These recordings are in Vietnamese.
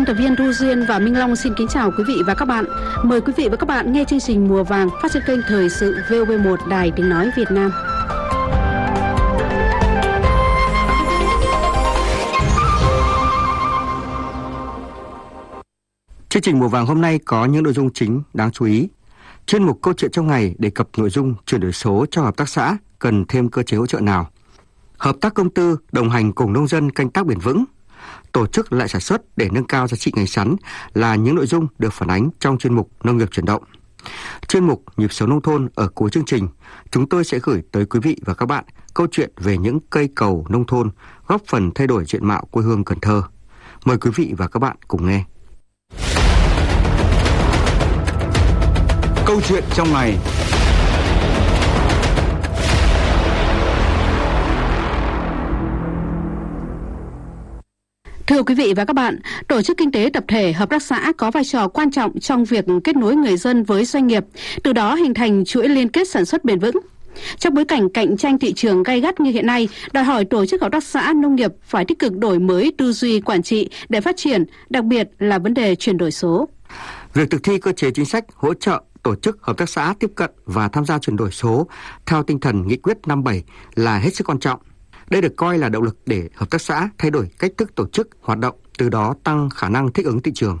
Biên tập viên Thu Duyên và Minh Long xin kính chào quý vị và các bạn. Mời quý vị và các bạn nghe chương trình Mùa Vàng phát trên kênh Thời sự VOV1 Đài Tiếng Nói Việt Nam. Chương trình Mùa Vàng hôm nay có những nội dung chính đáng chú ý. Chuyên mục Câu chuyện trong ngày đề cập nội dung chuyển đổi số cho hợp tác xã cần thêm cơ chế hỗ trợ nào. Hợp tác công tư đồng hành cùng nông dân canh tác bền vững. Tổ chức lại sản xuất để nâng cao giá trị ngành sắn là những nội dung được phản ánh trong chuyên mục Nông nghiệp chuyển động. Chuyên mục Nhịp sống nông thôn ở cuối chương trình, chúng tôi sẽ gửi tới quý vị và các bạn câu chuyện về những cây cầu nông thôn góp phần thay đổi diện mạo quê hương Cần Thơ. Mời quý vị và các bạn cùng nghe. Câu chuyện trong ngày. Thưa quý vị và các bạn, tổ chức kinh tế tập thể hợp tác xã có vai trò quan trọng trong việc kết nối người dân với doanh nghiệp, từ đó hình thành chuỗi liên kết sản xuất bền vững. Trong bối cảnh cạnh tranh thị trường gay gắt như hiện nay, đòi hỏi tổ chức hợp tác xã nông nghiệp phải tích cực đổi mới tư duy quản trị để phát triển, đặc biệt là vấn đề chuyển đổi số. Việc thực thi cơ chế chính sách hỗ trợ tổ chức hợp tác xã tiếp cận và tham gia chuyển đổi số theo tinh thần nghị quyết 57 là hết sức quan trọng. Đây được coi là động lực để hợp tác xã thay đổi cách thức tổ chức hoạt động, từ đó tăng khả năng thích ứng thị trường.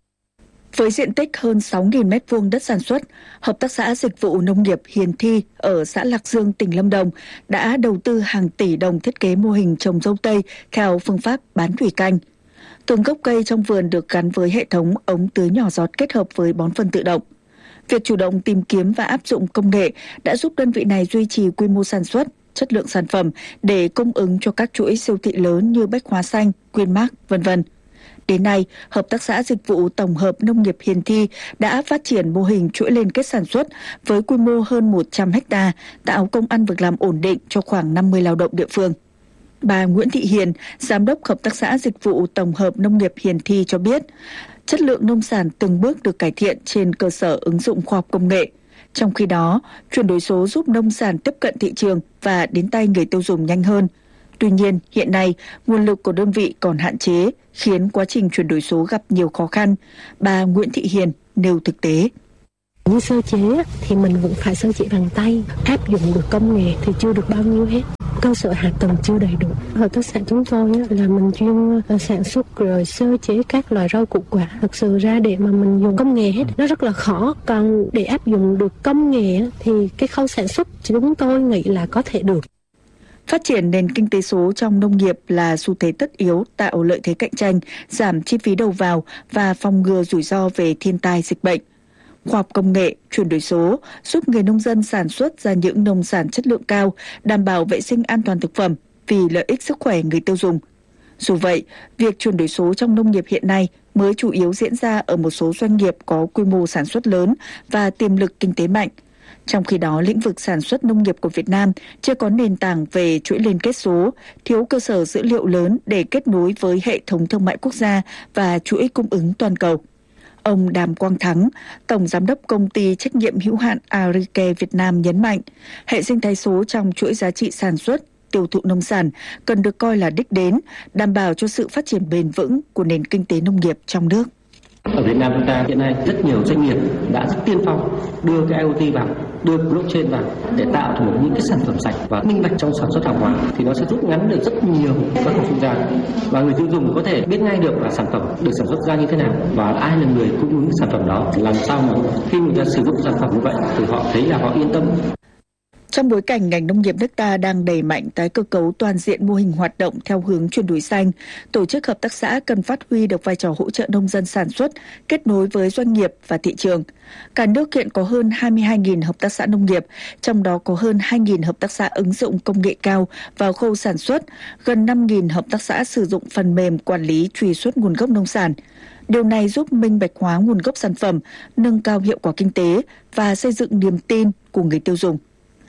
Với diện tích hơn 6.000 m2 đất sản xuất, Hợp tác xã Dịch vụ Nông nghiệp Hiền Thi ở xã Lạc Dương, tỉnh Lâm Đồng đã đầu tư hàng tỷ đồng thiết kế mô hình trồng dâu tây theo phương pháp bán thủy canh. Từng gốc cây trong vườn được gắn với hệ thống ống tưới nhỏ giọt kết hợp với bón phân tự động. Việc chủ động tìm kiếm và áp dụng công nghệ đã giúp đơn vị này duy trì quy mô sản xuất, chất lượng sản phẩm để cung ứng cho các chuỗi siêu thị lớn như Bách Hóa Xanh, Quyên-mác, v.v. Đến nay, Hợp tác xã Dịch vụ Tổng hợp Nông nghiệp Hiền Thi đã phát triển mô hình chuỗi liên kết sản xuất với quy mô hơn 100 ha, tạo công ăn việc làm ổn định cho khoảng 50 lao động địa phương. Bà Nguyễn Thị Hiền, Giám đốc Hợp tác xã Dịch vụ Tổng hợp Nông nghiệp Hiền Thi cho biết, chất lượng nông sản từng bước được cải thiện trên cơ sở ứng dụng khoa học công nghệ. Trong khi đó, chuyển đổi số giúp nông sản tiếp cận thị trường và đến tay người tiêu dùng nhanh hơn. Tuy nhiên, hiện nay, nguồn lực của đơn vị còn hạn chế, khiến quá trình chuyển đổi số gặp nhiều khó khăn. Bà Nguyễn Thị Hiền nêu thực tế. Như sơ chế thì mình vẫn phải sơ chế bằng tay, áp dụng được công nghệ thì chưa được bao nhiêu hết. Cơ sở hạ tầng chưa đầy đủ. Hợp tác xã chúng tôi là mình chuyên sản xuất rồi sơ chế các loại rau củ quả. Thực sự ra để mà mình dùng công nghệ hết nó rất là khó. Còn để áp dụng được công nghệ thì cái khâu sản xuất chúng tôi nghĩ là có thể được. Phát triển nền kinh tế số trong nông nghiệp là xu thế tất yếu, tạo lợi thế cạnh tranh, giảm chi phí đầu vào và phòng ngừa rủi ro về thiên tai dịch bệnh. Khoa học công nghệ, chuyển đổi số giúp người nông dân sản xuất ra những nông sản chất lượng cao, đảm bảo vệ sinh an toàn thực phẩm vì lợi ích sức khỏe người tiêu dùng. Dù vậy, việc chuyển đổi số trong nông nghiệp hiện nay mới chủ yếu diễn ra ở một số doanh nghiệp có quy mô sản xuất lớn và tiềm lực kinh tế mạnh. Trong khi đó, lĩnh vực sản xuất nông nghiệp của Việt Nam chưa có nền tảng về chuỗi liên kết số, thiếu cơ sở dữ liệu lớn để kết nối với hệ thống thương mại quốc gia và chuỗi cung ứng toàn cầu. Ông Đàm Quang Thắng, Tổng Giám đốc Công ty Trách nhiệm hữu hạn Agricare Việt Nam nhấn mạnh, hệ sinh thái số trong chuỗi giá trị sản xuất, tiêu thụ nông sản cần được coi là đích đến, đảm bảo cho sự phát triển bền vững của nền kinh tế nông nghiệp trong nước. Ở Việt Nam chúng ta hiện nay rất nhiều doanh nghiệp đã rất tiên phong đưa cái IoT vào, đưa blockchain vào để tạo thành những cái sản phẩm sạch và minh bạch trong sản xuất hàng hóa, thì nó sẽ rút ngắn được rất nhiều các khâu trung gian và người tiêu dùng có thể biết ngay được là sản phẩm được sản xuất ra như thế nào và ai là người cung ứng sản phẩm đó, làm sao mà khi người ta sử dụng sản phẩm như vậy thì họ thấy là họ yên tâm. Trong bối cảnh ngành nông nghiệp nước ta đang đẩy mạnh tái cơ cấu toàn diện mô hình hoạt động theo hướng chuyển đổi xanh, tổ chức hợp tác xã cần phát huy được vai trò hỗ trợ nông dân sản xuất, kết nối với doanh nghiệp và thị trường. Cả nước hiện có hơn 22.000 hợp tác xã nông nghiệp, trong đó có hơn 2.000 hợp tác xã ứng dụng công nghệ cao vào khâu sản xuất, gần 5.000 hợp tác xã sử dụng phần mềm quản lý truy xuất nguồn gốc nông sản. Điều này giúp minh bạch hóa nguồn gốc sản phẩm, nâng cao hiệu quả kinh tế và xây dựng niềm tin của người tiêu dùng.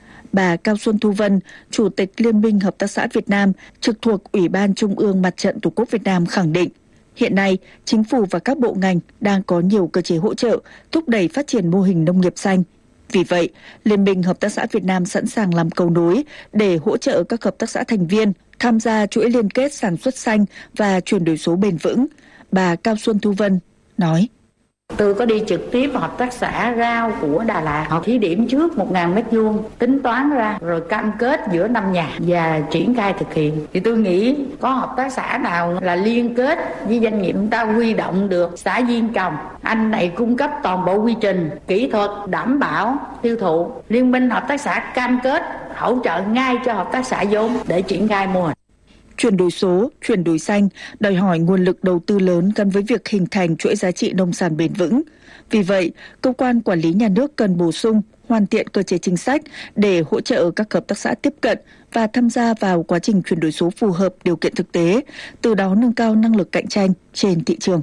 Bà Cao Xuân Thu Vân, Chủ tịch Liên minh Hợp tác xã Việt Nam, trực thuộc Ủy ban Trung ương Mặt trận Tổ quốc Việt Nam khẳng định, hiện nay, chính phủ và các bộ ngành đang có nhiều cơ chế hỗ trợ, thúc đẩy phát triển mô hình nông nghiệp xanh. Vì vậy, Liên minh Hợp tác xã Việt Nam sẵn sàng làm cầu nối để hỗ trợ các hợp tác xã thành viên tham gia chuỗi liên kết sản xuất xanh và chuyển đổi số bền vững. bà Cao Xuân Thu Vân nói. Tôi có đi trực tiếp hợp tác xã rau của Đà Lạt, họ thí điểm trước 1.000 m², tính toán ra rồi cam kết giữa 5 nhà và triển khai thực hiện. Thì tôi nghĩ có hợp tác xã nào là liên kết với doanh nghiệp, chúng ta huy động được xã viên trồng, anh này cung cấp toàn bộ quy trình, kỹ thuật, đảm bảo tiêu thụ. Liên minh hợp tác xã cam kết hỗ trợ ngay cho hợp tác xã vốn để triển khai mô hình. Chuyển đổi số, chuyển đổi xanh đòi hỏi nguồn lực đầu tư lớn gắn với việc hình thành chuỗi giá trị nông sản bền vững. Vì vậy, cơ quan quản lý nhà nước cần bổ sung, hoàn thiện cơ chế chính sách để hỗ trợ các hợp tác xã tiếp cận và tham gia vào quá trình chuyển đổi số phù hợp điều kiện thực tế, từ đó nâng cao năng lực cạnh tranh trên thị trường.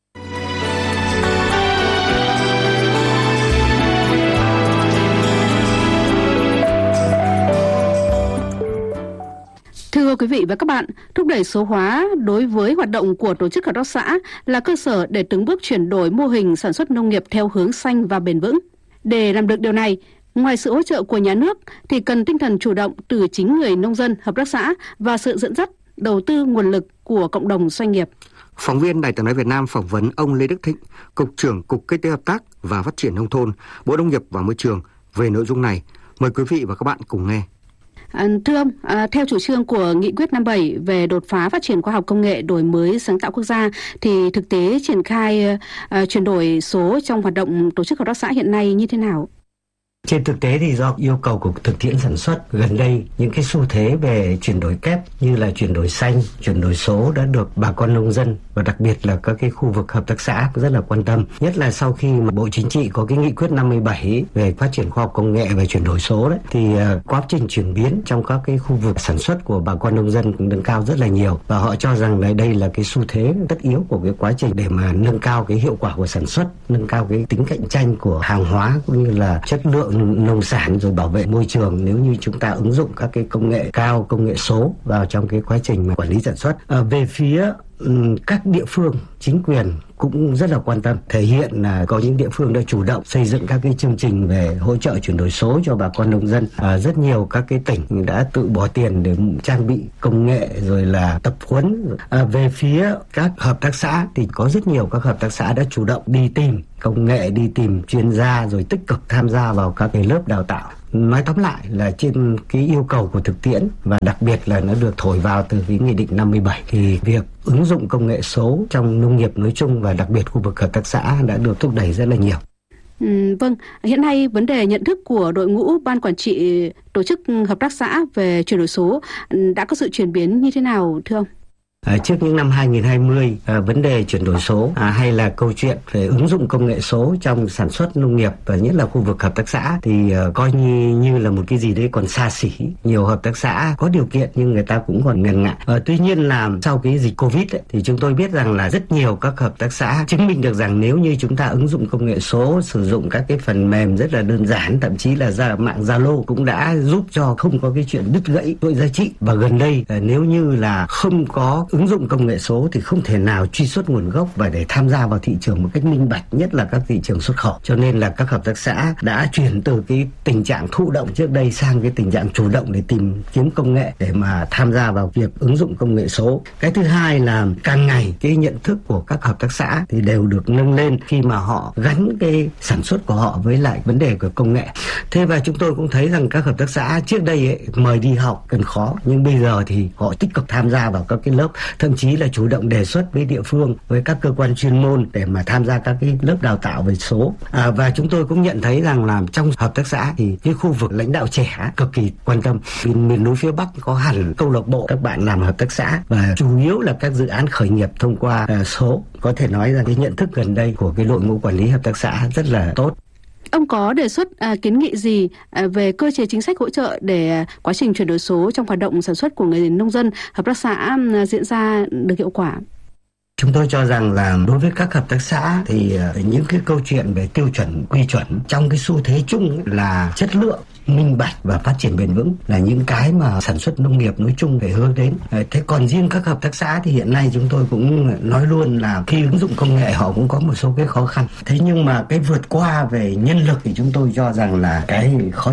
Thưa quý vị và các bạn, thúc đẩy số hóa đối với hoạt động của tổ chức hợp tác xã là cơ sở để từng bước chuyển đổi mô hình sản xuất nông nghiệp theo hướng xanh và bền vững. Để làm được điều này, ngoài sự hỗ trợ của nhà nước thì cần tinh thần chủ động từ chính người nông dân, hợp tác xã và sự dẫn dắt, đầu tư nguồn lực của cộng đồng doanh nghiệp. Phóng viên Đài Tiếng nói Việt Nam phỏng vấn ông Lê Đức Thịnh, Cục trưởng Cục Kinh tế Hợp tác và Phát triển Nông thôn, Bộ Nông nghiệp và Môi trường về nội dung này. Mời quý vị và các bạn cùng nghe. Thưa ông, theo chủ trương của Nghị quyết 57 về đột phá phát triển khoa học công nghệ, đổi mới sáng tạo quốc gia, thì thực tế triển khai chuyển đổi số trong hoạt động tổ chức hợp tác xã hiện nay như thế nào? Trên thực tế thì do yêu cầu của thực tiễn sản xuất, gần đây những cái xu thế về chuyển đổi kép như là chuyển đổi xanh, chuyển đổi số đã được bà con nông dân và đặc biệt là các cái khu vực hợp tác xã rất là quan tâm. Nhất là sau khi mà Bộ Chính trị có cái nghị quyết 57 về phát triển khoa học công nghệ và chuyển đổi số đấy, thì quá trình chuyển biến trong các cái khu vực sản xuất của bà con nông dân cũng nâng cao rất là nhiều, và họ cho rằng là đây là cái xu thế tất yếu của cái quá trình để mà nâng cao cái hiệu quả của sản xuất, nâng cao cái tính cạnh tranh của hàng hóa cũng như là chất lượng nông sản, rồi bảo vệ môi trường nếu như chúng ta ứng dụng các cái công nghệ cao, công nghệ số vào trong cái quá trình mà quản lý sản xuất. Về phía các địa phương, chính quyền cũng rất là quan tâm, thể hiện là có những địa phương đã chủ động xây dựng các cái chương trình về hỗ trợ chuyển đổi số cho bà con nông dân. Rất nhiều các cái tỉnh đã tự bỏ tiền để trang bị công nghệ rồi là tập huấn. Về phía các hợp tác xã thì có rất nhiều các hợp tác xã đã chủ động đi tìm công nghệ, đi tìm chuyên gia rồi tích cực tham gia vào các cái lớp đào tạo. Nói tóm lại là trên cái yêu cầu của thực tiễn và đặc biệt là nó được thổi vào từ cái Nghị định 57 thì việc ứng dụng công nghệ số trong nông nghiệp nói chung và đặc biệt khu vực hợp tác xã đã được thúc đẩy rất là nhiều. Vâng, hiện nay vấn đề nhận thức của đội ngũ ban quản trị tổ chức hợp tác xã về chuyển đổi số đã có sự chuyển biến như thế nào thưa ông? Trước những năm 2020, vấn đề chuyển đổi số hay là câu chuyện về ứng dụng công nghệ số trong sản xuất nông nghiệp và nhất là khu vực hợp tác xã thì coi như là một cái gì đấy còn xa xỉ. Nhiều hợp tác xã có điều kiện nhưng người ta cũng còn ngần ngại. Tuy nhiên là sau cái dịch Covid ấy, thì chúng tôi biết rằng là rất nhiều các hợp tác xã chứng minh được rằng nếu như chúng ta ứng dụng công nghệ số, sử dụng các cái phần mềm rất là đơn giản, thậm chí là ra mạng Zalo cũng đã giúp cho không có cái chuyện đứt gãy chuỗi giá trị. Và gần đây nếu như là không có ứng dụng công nghệ số thì không thể nào truy xuất nguồn gốc và để tham gia vào thị trường một cách minh bạch, nhất là các thị trường xuất khẩu. Cho nên là các hợp tác xã đã chuyển từ cái tình trạng thụ động trước đây sang cái tình trạng chủ động để tìm kiếm công nghệ để mà tham gia vào việc ứng dụng công nghệ số. Cái thứ hai là càng ngày cái nhận thức của các hợp tác xã thì đều được nâng lên khi mà họ gắn cái sản xuất của họ với lại vấn đề của công nghệ. Thế và chúng tôi cũng thấy rằng các hợp tác xã trước đây ấy, mời đi học cần khó, nhưng bây giờ thì họ tích cực tham gia vào các cái lớp, thậm chí là chủ động đề xuất với địa phương, với các cơ quan chuyên môn để mà tham gia các cái lớp đào tạo về số. Và chúng tôi cũng nhận thấy rằng là trong hợp tác xã thì cái khu vực lãnh đạo trẻ cực kỳ quan tâm. Miền núi phía Bắc có hẳn câu lạc bộ các bạn làm hợp tác xã và chủ yếu là các dự án khởi nghiệp thông qua số. Có thể nói rằng cái nhận thức gần đây của cái đội ngũ quản lý hợp tác xã rất là tốt. Ông có đề xuất kiến nghị gì về cơ chế chính sách hỗ trợ để quá trình chuyển đổi số trong hoạt động sản xuất của người nông dân, hợp tác xã diễn ra được hiệu quả? Chúng tôi cho rằng là đối với các hợp tác xã thì những cái câu chuyện về tiêu chuẩn, quy chuẩn trong cái xu thế chung là chất lượng, minh bạch và phát triển bền vững là những cái mà sản xuất nông nghiệp nói chung phải hướng đến. Thế còn riêng các hợp tác xã thì hiện nay chúng tôi cũng nói luôn là khi ứng dụng công nghệ họ cũng có một số cái khó khăn. Thế nhưng mà cái vượt qua về nhân lực thì chúng tôi cho rằng là cái khó nhất.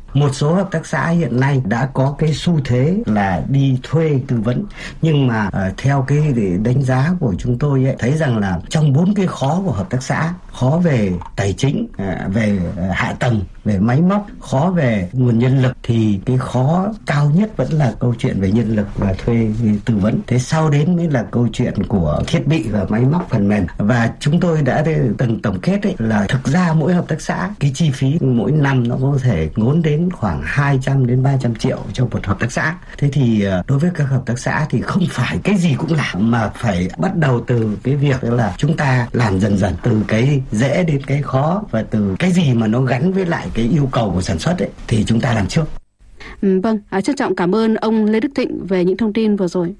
Một số hợp tác xã hiện nay đã có cái xu thế là đi thuê tư vấn, nhưng mà theo cái đánh giá của chúng tôi ấy, thấy rằng là trong 4 cái khó của hợp tác xã, khó về tài chính, về hạ tầng, về máy móc, khó về nguồn nhân lực, thì cái khó cao nhất vẫn là câu chuyện về nhân lực và thuê tư vấn. Thế sau đến mới là câu chuyện của thiết bị và máy móc phần mềm. Và chúng tôi đã từng tổng kết ấy, là thực ra mỗi hợp tác xã cái chi phí mỗi năm nó có thể ngốn đến khoảng 200 đến 300 triệu cho một hợp tác xã. Thế thì đối với các hợp tác xã thì không phải cái gì cũng làm, mà phải bắt đầu từ cái việc là chúng ta làm dần dần từ cái dễ đến cái khó, và từ cái gì mà nó gắn với lại cái yêu cầu của sản xuất ấy, thì chúng ta làm trước. Vâng, trân trọng cảm ơn ông Lê Đức Thịnh về những thông tin vừa rồi.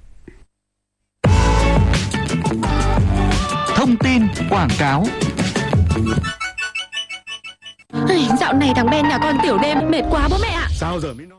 Thông tin quảng cáo. Dạo này thằng Ben nhà con tiểu đêm mệt quá bố mẹ ạ. Sao giờ mới nói?